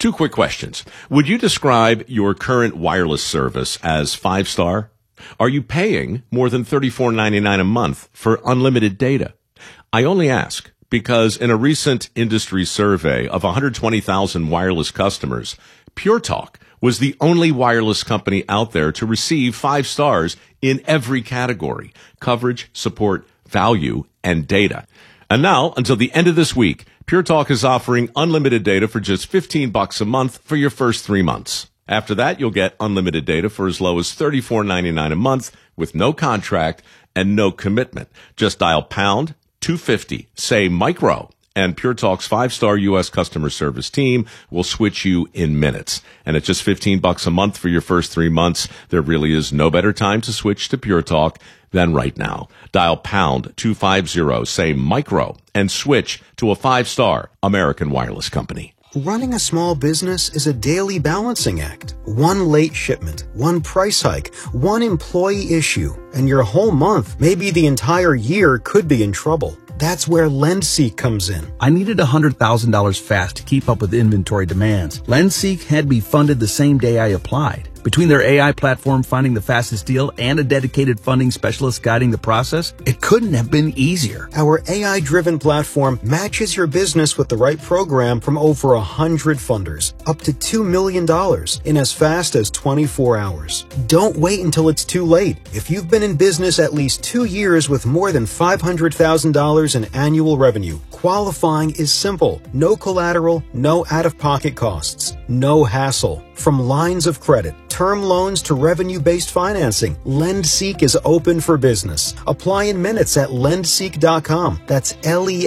Two quick questions. Would you describe your current wireless service as 5-star? Are you paying more than $34.99 a month for unlimited data? I only ask because in a recent industry survey of 120,000 wireless customers, Pure Talk was the only wireless company out there to receive 5 stars in every category: coverage, support, value, and data. And now, until the end of this week, Pure Talk is offering unlimited data for just $15 a month for your first 3 months. After that, you'll get unlimited data for as low as $34.99 a month with no contract and no commitment. Just dial pound 250, say micro, and Pure Talk's 5-star U.S. customer service team will switch you in minutes. And at just $15 a month for your first 3 months, there really is no better time to switch to Pure Talk than right now. Dial pound 250, say micro, and switch to a 5-star American wireless company. Running a small business is a daily balancing act. One late shipment, one price hike, one employee issue, and your whole month, maybe the entire year, could be in trouble. That's where LendSeek comes in. I needed $100,000 fast to keep up with inventory demands. LendSeek had me funded the same day I applied. Between their AI platform finding the fastest deal and a dedicated funding specialist guiding the process, it couldn't have been easier. Our AI-driven platform matches your business with the right program from over 100 funders, up to $2 million in as fast as 24 hours. Don't wait until it's too late. If you've been in business at least 2 years with more than $500,000 in annual revenue, qualifying is simple. No collateral, no out-of-pocket costs, no hassle. From lines of credit, term loans to revenue-based financing, LendSeek is open for business. Apply in minutes at lendseek.com. That's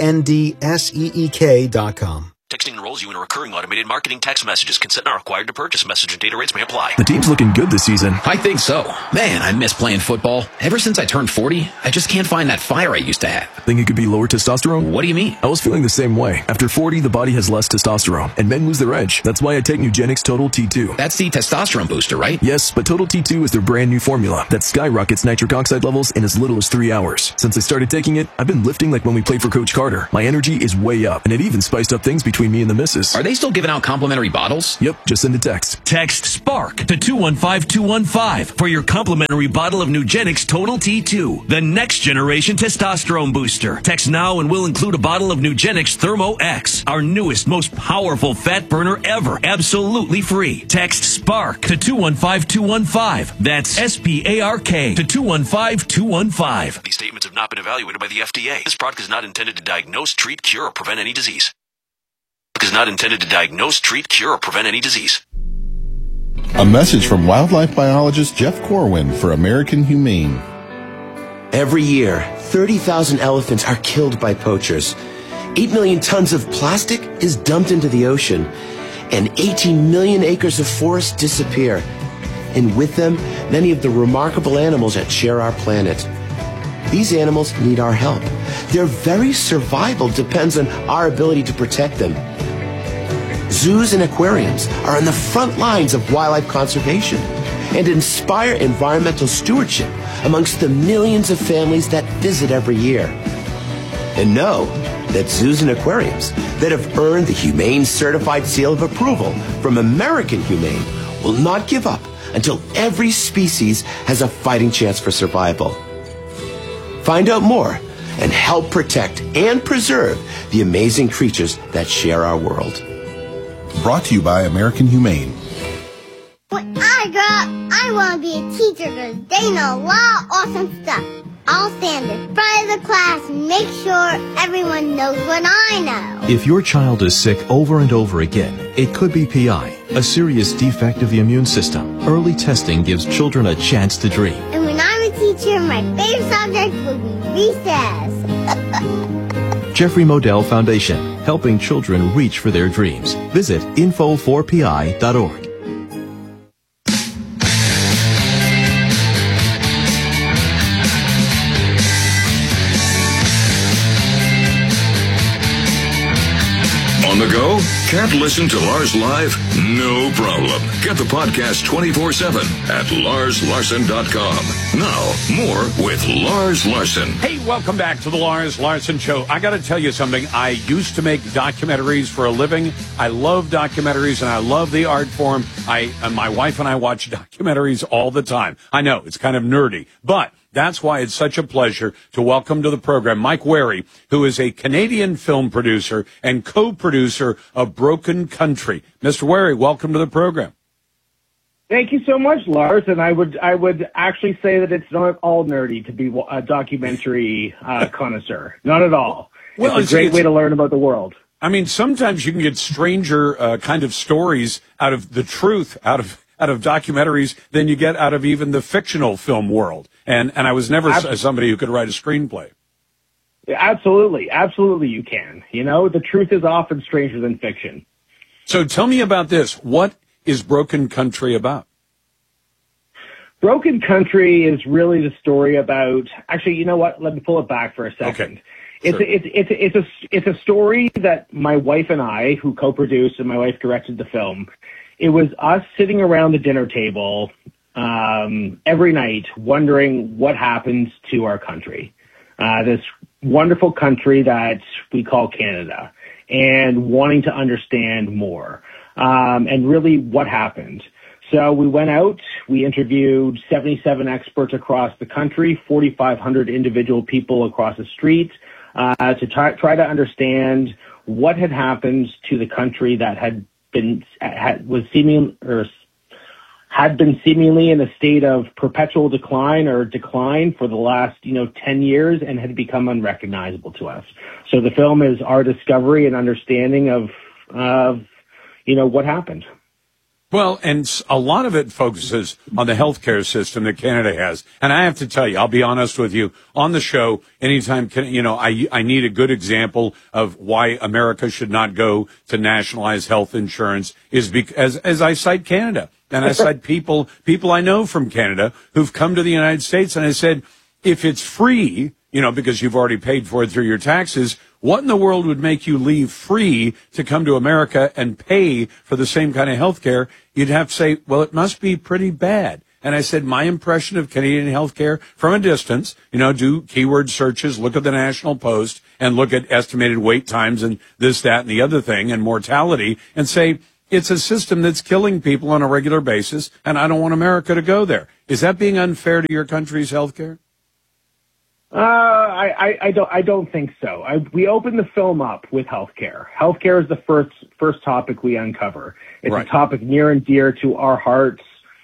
LENDSEEK.com. Texting enrolls you in a recurring automated marketing text messages. Consent not required to purchase. Message and data rates may apply. The team's looking good this season. I think so. Man, I miss playing football. Ever since I turned 40, I just can't find that fire I used to have. Think it could be lower testosterone? What do you mean? I was feeling the same way. After 40, the body has less testosterone, and men lose their edge. That's why I take Nugenix Total T2. That's the testosterone booster, right? Yes, but Total T2 is their brand new formula that skyrockets nitric oxide levels in as little as 3 hours. Since I started taking it, I've been lifting like when we played for Coach Carter. My energy is way up, and it even spiced up things between me and the missus. Are they still giving out complimentary bottles? Yep, just send a text. Text SPARK to 215-215 for your complimentary bottle of Nugenix Total T2, the next generation testosterone booster. Text now and we'll include a bottle of Nugenix Thermo X, our newest, most powerful fat burner ever, absolutely free. Text SPARK to 215-215. That's SPARK to 215-215. These statements have not been evaluated by the FDA. This product is not intended to diagnose, treat, cure, or prevent any disease. Is not intended to diagnose, treat, cure, or prevent any disease. A message from wildlife biologist Jeff Corwin for American Humane. Every year, 30,000 elephants are killed by poachers. 8 million tons of plastic is dumped into the ocean, and 18 million acres of forest disappear. And with them, many of the remarkable animals that share our planet. These animals need our help. Their very survival depends on our ability to protect them. Zoos and aquariums are on the front lines of wildlife conservation and inspire environmental stewardship amongst the millions of families that visit every year. And know that zoos and aquariums that have earned the Humane Certified Seal of Approval from American Humane will not give up until every species has a fighting chance for survival. Find out more and help protect and preserve the amazing creatures that share our world. Brought to you by American Humane. When I grow up, I want to be a teacher because they know a lot of awesome stuff. I'll stand in front of the class and make sure everyone knows what I know. If your child is sick over and over again, it could be PI, a serious defect of the immune system. Early testing gives children a chance to dream. And when I'm a teacher, my favorite subject will be recess. Jeffrey Modell Foundation, helping children reach for their dreams. Visit info4pi.org. On the go? Can't listen to Lars live? No problem. Get the podcast 24/7 at LarsLarson.com. Now, more with Lars Larson. Hey, welcome back to the Lars Larson Show. I got to tell you something. I used to make documentaries for a living. I love documentaries, and I love the art form. My wife and I watch documentaries all the time. I know, it's kind of nerdy, but that's why it's such a pleasure to welcome to the program Mike Wary, who is a Canadian film producer and co-producer of Broken Country. Mr. Wary, welcome to the program. Thank you so much, Lars. And I would actually say that it's not all nerdy to be a documentary connoisseur. Not at all. Well, it's a great way to learn about the world. I mean, sometimes you can get stranger kind of stories out of the truth, out of documentaries than you get out of even the fictional film world. And I was never somebody who could write a screenplay. Yeah, absolutely. Absolutely you can. You know, the truth is often stranger than fiction. So tell me about this. What is Broken Country about? Broken Country is really the story about, actually, you know what? Let me pull it back for a second. Okay. It's a story that my wife and I, who co-produced and my wife directed the film, it was us sitting around the dinner table every night wondering what happens to our country, this wonderful country that we call Canada, and wanting to understand more and really what happened. So we went out, we interviewed 77 experts across the country, 4,500 individual people across the street to try to understand what had happened to the country that had been seemingly in a state of perpetual decline for the last 10 years and had become unrecognizable to us. So the film is our discovery and understanding of what happened. Well, and a lot of it focuses on the healthcare system that Canada has. And I have to tell you, I'll be honest with you, on the show, anytime, I need a good example of why America should not go to nationalize health insurance is because, as I cite Canada, and I cite people I know from Canada who've come to the United States, and I said, if it's free, because you've already paid for it through your taxes, what in the world would make you leave free to come to America and pay for the same kind of health care? You'd have to say, well, it must be pretty bad. And I said, my impression of Canadian health care from a distance, do keyword searches, look at the National Post, and look at estimated wait times and this, that, and the other thing, and mortality, and say, it's a system that's killing people on a regular basis, and I don't want America to go there. Is that being unfair to your country's health care? I don't think so. We opened the film up with healthcare. Healthcare is the first topic we uncover. It's right. A topic near and dear to our hearts.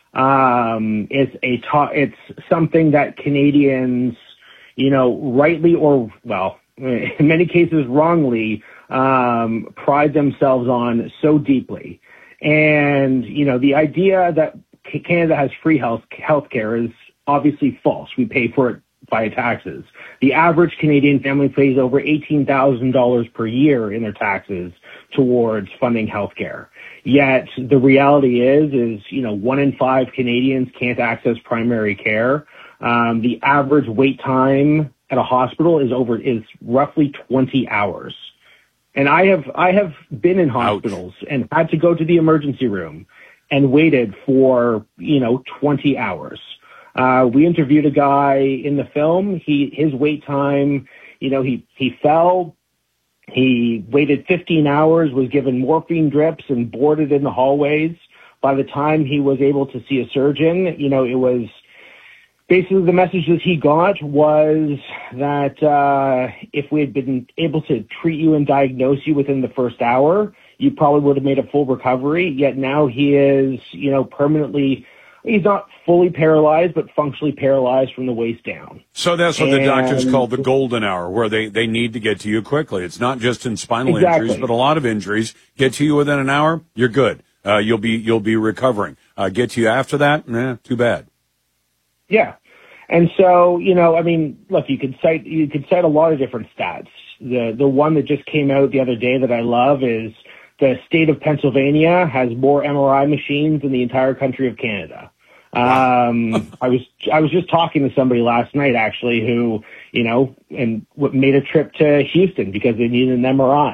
It's something that Canadians, rightly or, well, in many cases wrongly, pride themselves on so deeply. And, the idea that Canada has free healthcare is obviously false. We pay for it by taxes. The average Canadian family pays over $18,000 per year in their taxes towards funding healthcare. Yet the reality is 1 in 5 Canadians can't access primary care. The average wait time at a hospital is roughly 20 hours. And I have been in hospitals and had to go to the emergency room and waited for 20 hours. We interviewed a guy in the film. His wait time, he fell. He waited 15 hours, was given morphine drips and boarded in the hallways. By the time he was able to see a surgeon, it was basically the message that he got was that if we had been able to treat you and diagnose you within the first hour, you probably would have made a full recovery. Yet now he is, permanently. He's not fully paralyzed, but functionally paralyzed from the waist down. So that's what the doctors call the golden hour, where they need to get to you quickly. It's not just in spinal injuries, but a lot of injuries. Get to you within an hour, you're good. You'll be recovering. Get to you after that, too bad. Yeah. And so, look, you could cite a lot of different stats. The one that just came out the other day that I love is the state of Pennsylvania has more MRI machines than the entire country of Canada. I was just talking to somebody last night, actually, who, and made a trip to Houston because they needed an MRI.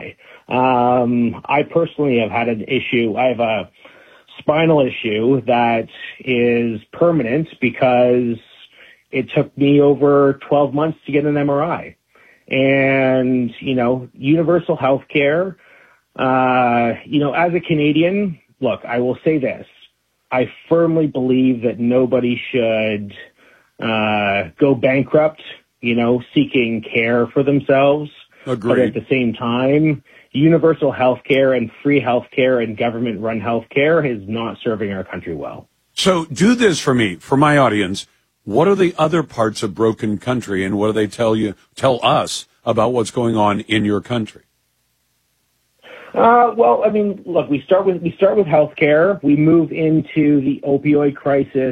I personally have had an issue. I have a spinal issue that is permanent because it took me over 12 months to get an MRI. And, universal health care, as a Canadian, look, I will say this. I firmly believe that nobody should go bankrupt, seeking care for themselves. Agreed. But at the same time, universal health care and free health care and government-run health care is not serving our country well. So do this for me, for my audience. What are the other parts of Broken Country, and what do they tell us about what's going on in your country? Look, we start with healthcare. We move into the opioid crisis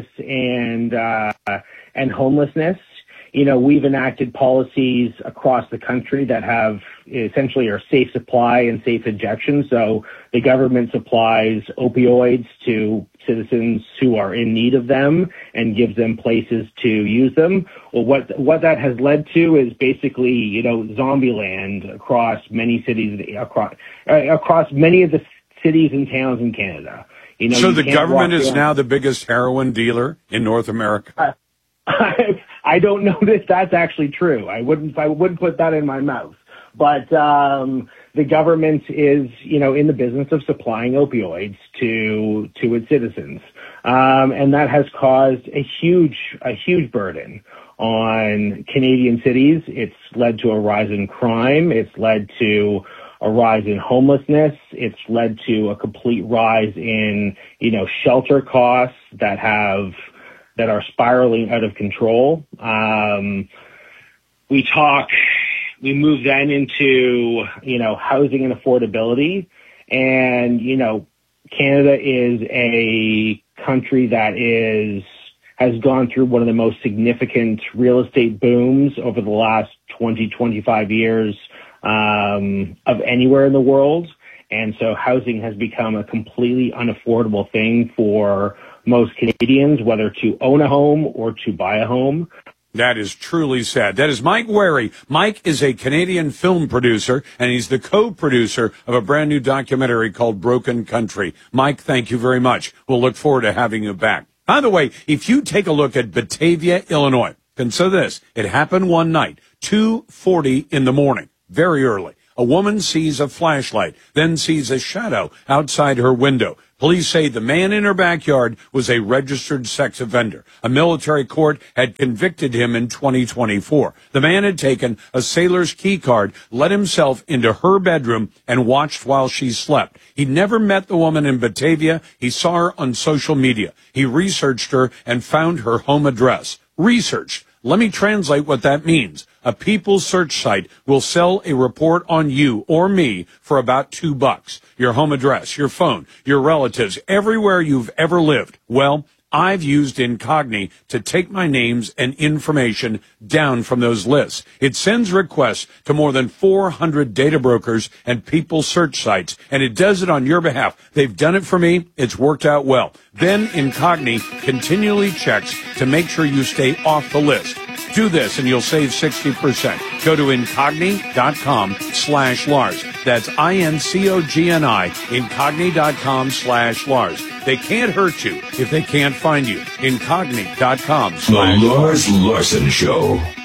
and homelessness. We've enacted policies across the country that have essentially our safe supply and safe injection. So the government supplies opioids to citizens who are in need of them and gives them places to use them. Well, what that has led to is basically, zombie land across many cities, across many of the cities and towns in Canada. So the government is now the biggest heroin dealer in North America? I don't know that that's actually true. I wouldn't put that in my mouth. But the government is, in the business of supplying opioids to its citizens, and that has caused a huge burden on Canadian cities. It's led to a rise in crime. It's led to a rise in homelessness. It's led to a complete rise in, shelter costs that are spiraling out of control. We move then into, housing and affordability. And, Canada is a country that has gone through one of the most significant real estate booms over the last 20, 25 years, of anywhere in the world. And so housing has become a completely unaffordable thing for most Canadians, whether to own a home or to buy a home. That is truly sad. That is Mike Wary. Mike is a Canadian film producer, and he's the co-producer of a brand new documentary called Broken Country. Mike, thank you very much. We'll look forward to having you back. By the way, if you take a look at Batavia, Illinois, consider this. It happened one night, 2:40 in the morning, very early. A woman sees a flashlight, then sees a shadow outside her window. Police say the man in her backyard was a registered sex offender. A military court had convicted him in 2024. The man had taken a sailor's key card, let himself into her bedroom, and watched while she slept. He never met the woman in Batavia. He saw her on social media. He researched her and found her home address. Researched. Let me translate what that means. A People search site will sell a report on you or me for about $2. Your home address, your phone, your relatives, everywhere you've ever lived. Well, I've used Incogni to take my names and information down from those lists. It sends requests to more than 400 data brokers and people search sites, and it does it on your behalf. They've done it for me. It's worked out well. Then Incogni continually checks to make sure you stay off the list. Do this and you'll save 60%. Go to Incogni.com/Lars. That's INCOGNI, Incogni.com/Lars. They can't hurt you if they can't find you. Incogni.com/Lars. The Lars Larson Show.